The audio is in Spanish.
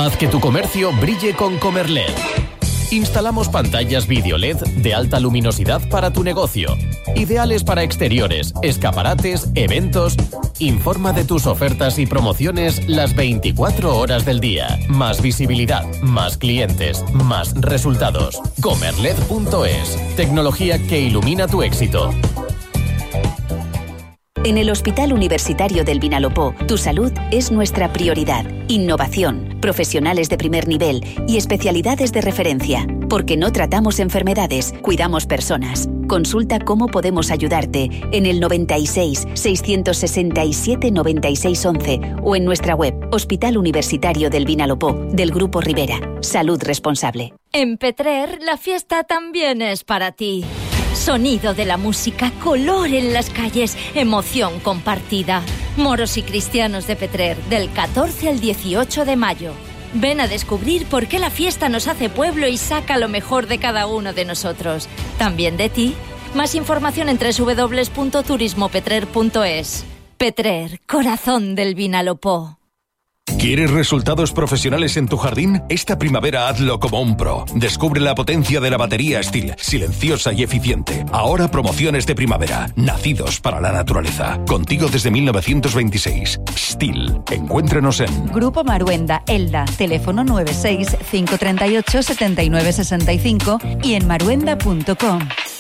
Haz que tu comercio brille con Comerled. Instalamos pantallas vídeo LED de alta luminosidad para tu negocio, ideales para exteriores, escaparates, eventos. Informa de tus ofertas y promociones las 24 horas del día. Más visibilidad, más clientes, más resultados. Comerled.es. Tecnología que ilumina tu éxito. En el Hospital Universitario del Vinalopó, tu salud es nuestra prioridad. Innovación, profesionales de primer nivel y especialidades de referencia. Porque no tratamos enfermedades, cuidamos personas. Consulta cómo podemos ayudarte en el 96 667 96 11 o en nuestra web Hospital Universitario del Vinalopó, del Grupo Rivera. Salud responsable. En Petrer, la fiesta también es para ti. Sonido de la música, color en las calles, emoción compartida. Moros y cristianos de Petrer, del 14 al 18 de mayo. Ven a descubrir por qué la fiesta nos hace pueblo y saca lo mejor de cada uno de nosotros. También de ti. Más información en www.turismopetrer.es. Petrer, corazón del Vinalopó. ¿Quieres resultados profesionales en tu jardín? Esta primavera hazlo como un pro. Descubre la potencia de la batería Stihl, silenciosa y eficiente. Ahora promociones de primavera, nacidos para la naturaleza. Contigo desde 1926. Stihl. Encuéntranos en Grupo Maruenda, Elda, teléfono 96 538 7965 y en maruenda.com.